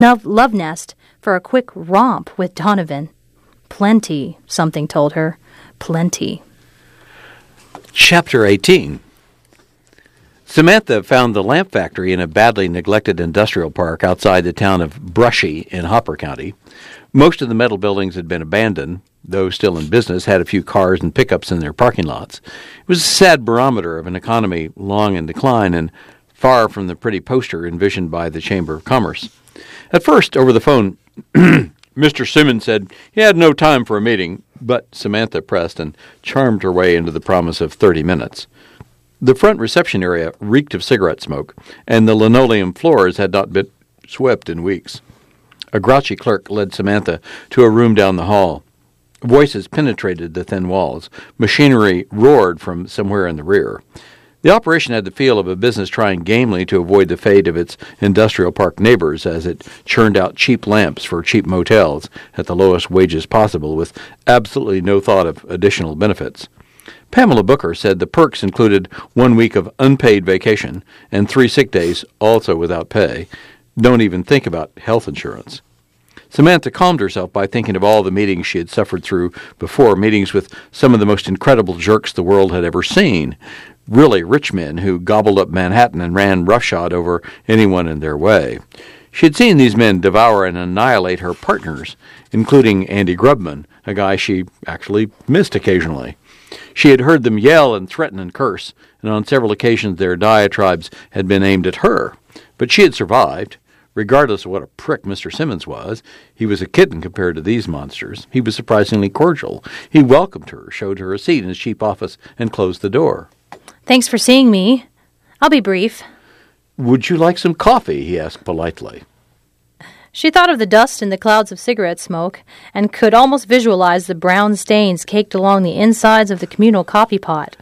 love nest for a quick romp with Donovan. Plenty, something told her. Plenty. Chapter 18. Samantha found the lamp factory in a badly neglected industrial park outside the town of Brushy in Hopper County. Most of the metal buildings had been abandoned. Those still in business had a few cars and pickups in their parking lots. It was a sad barometer of an economy long in decline and far from the pretty poster envisioned by the Chamber of Commerce. At first, over the phone, Mr. Simmons said he had no time for a meeting, but Samantha pressed and charmed her way into the promise of 30 minutes. The front reception area reeked of cigarette smoke, and the linoleum floors had not been swept in weeks. A grouchy clerk led Samantha to a room down the hall. Voices penetrated the thin walls. Machinery roared from somewhere in the rear. The operation had the feel of a business trying gamely to avoid the fate of its industrial park neighbors as it churned out cheap lamps for cheap motels at the lowest wages possible with absolutely no thought of additional benefits. Pamela Booker said the perks included 1 week of unpaid vacation and 3 sick days, also without pay. Don't even think about health insurance. Samantha calmed herself by thinking of all the meetings she had suffered through before, meetings with some of the most incredible jerks the world had ever seen, really rich men who gobbled up Manhattan and ran roughshod over anyone in their way. She had seen these men devour and annihilate her partners, including Andy Grubman, a guy she actually missed occasionally. She had heard them yell and threaten and curse, and on several occasions their diatribes had been aimed at her. But she had survived. Regardless of what a prick Mr. Simmons was, he was a kitten compared to these monsters. He was surprisingly cordial. He welcomed her, showed her a seat in his cheap office, and closed the door. Thanks for seeing me. I'll be brief. Would you like some coffee? He asked politely. She thought of the dust and the clouds of cigarette smoke, and could almost visualize the brown stains caked along the insides of the communal coffee pot.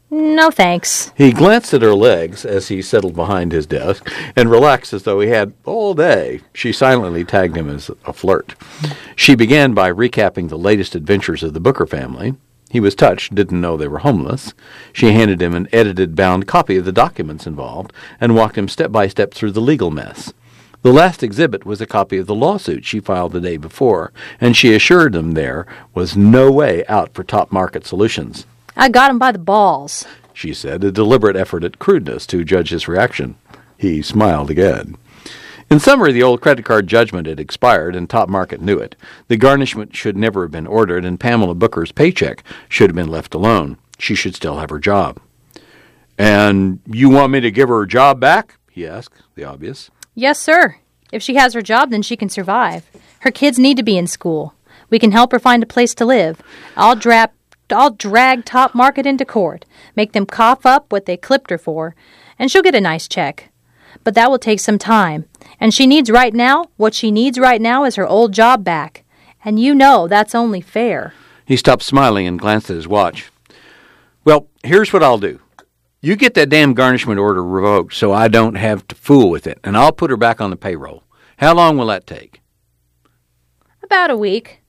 No thanks. He glanced at her legs as he settled behind his desk and relaxed as though he had all day. She silently tagged him as a flirt. She began by recapping the latest adventures of the Booker family. He was touched, didn't know they were homeless. She handed him an edited bound copy of the documents involved and walked him step by step through the legal mess. The last exhibit was a copy of the lawsuit she filed the day before, and she assured him there was no way out for Top Market Solutions. I got him by the balls, she said, a deliberate effort at crudeness to judge his reaction. He smiled again. In summary, the old credit card judgment had expired, and Top Market knew it. The garnishment should never have been ordered, and Pamela Booker's paycheck should have been left alone. She should still have her job. And you want me to give her job back? He asked, the obvious. Yes, sir. If she has her job, then she can survive. Her kids need to be in school. We can help her find a place to live. I'll drag Top Market into court, make them cough up what they clipped her for, and she'll get a nice check. But that will take some time, and what she needs right now is her old job back. And you know that's only fair. He stopped smiling and glanced at his watch. Well, here's what I'll do. You get that damn garnishment order revoked so I don't have to fool with it, and I'll put her back on the payroll. How long will that take? About a week.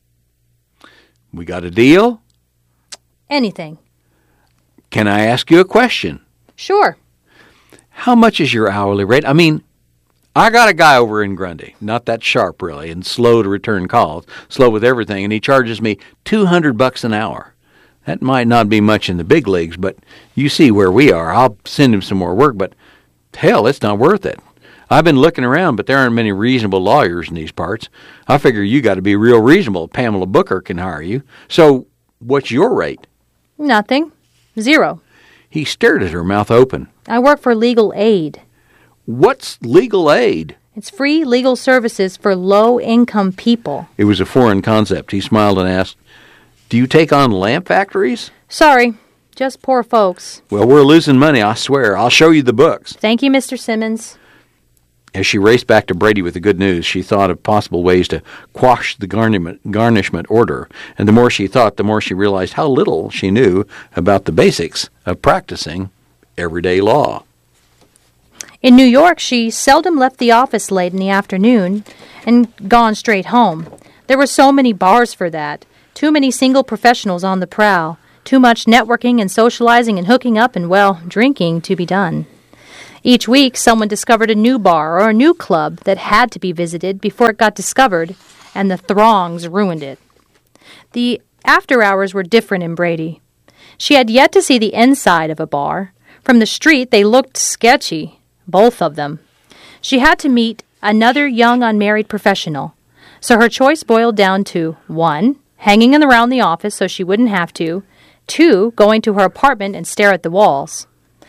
We got a deal? Anything. Can I ask you a question? Sure. How much is your hourly rate? I mean, I got a guy over in Grundy, not that sharp really, and slow to return calls, slow with everything, and he charges me $200 an hour. That might not be much in the big leagues, but you see where we are. I'll send him some more work, but hell, it's not worth it. I've been looking around, but there aren't many reasonable lawyers in these parts. I figure you got to be real reasonable. Pamela Booker can hire you. So what's your rate? Nothing. 0. He stared at her, mouth open. I work for legal aid. What's legal aid? It's free legal services for low-income people. It was a foreign concept. He smiled and asked, do you take on lamp factories? Sorry, just poor folks. Well, we're losing money, I swear. I'll show you the books. Thank you, Mr. Simmons. As she raced back to Brady with the good news, she thought of possible ways to quash the garnishment order. And the more she thought, the more she realized how little she knew about the basics of practicing everyday law. In New York, she seldom left the office late in the afternoon and gone straight home. There were so many bars for that. Too many single professionals on the prowl. Too much networking and socializing and hooking up and, well, drinking to be done. Each week, someone discovered a new bar or a new club that had to be visited before it got discovered, and the throngs ruined it. The after hours were different in Brady. She had yet to see the inside of a bar. From the street, they looked sketchy, both of them. She had to meet another young unmarried professional, so her choice boiled down to 1, hanging around the office so she wouldn't have to, 2, going to her apartment and stare at the walls.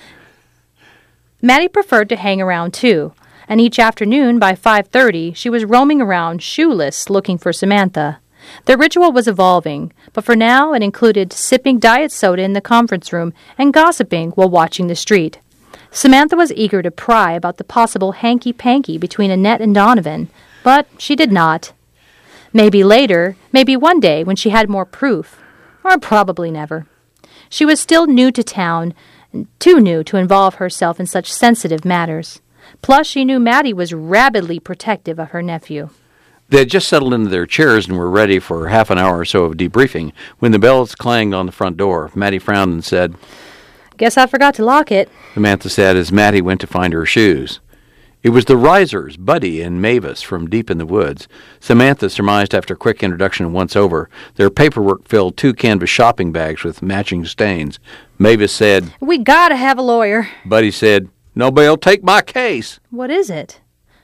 Maddie preferred to hang around too, and each afternoon by 5:30 she was roaming around shoeless looking for Samantha. The ritual was evolving, but for now it included sipping diet soda in the conference room and gossiping while watching the street. Samantha was eager to pry about the possible hanky-panky between Annette and Donovan, but she did not. Maybe later, maybe one day when she had more proof, or probably never. She was still new to town, too new to involve herself in such sensitive matters. Plus, she knew Maddie was rabidly protective of her nephew. They had just settled into their chairs and were ready for half an hour or so of debriefing when the bells clanged on the front door. Maddie frowned and said, "Guess I forgot to lock it," Samantha said as Maddie went to find her shoes. It was the Risers, Buddy and Mavis, from deep in the woods. Samantha surmised after a quick introduction and once over, their paperwork filled 2 canvas shopping bags with matching stains. Mavis said, "We gotta have a lawyer." Buddy said, "Nobody'll take my case." "What is it?"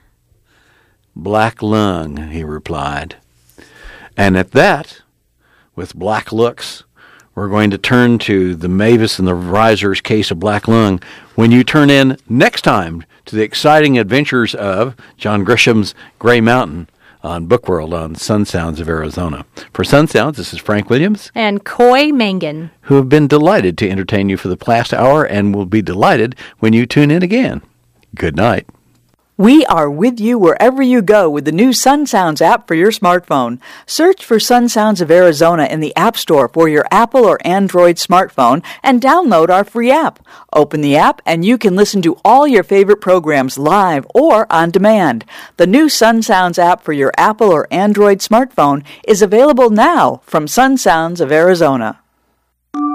"Black lung," he replied. And at that, with black looks, we're going to turn to the Mavis and the Risers case of black lung when you turn in next time to the exciting adventures of John Grisham's Gray Mountain on Bookworld on Sun Sounds of Arizona. For Sun Sounds, this is Frank Williams and Coy Mangan, who have been delighted to entertain you for the past hour and will be delighted when you tune in again. Good night. We are with you wherever you go with the new Sun Sounds app for your smartphone. Search for Sun Sounds of Arizona in the App Store for your Apple or Android smartphone and download our free app. Open the app and you can listen to all your favorite programs live or on demand. The new Sun Sounds app for your Apple or Android smartphone is available now from Sun Sounds of Arizona.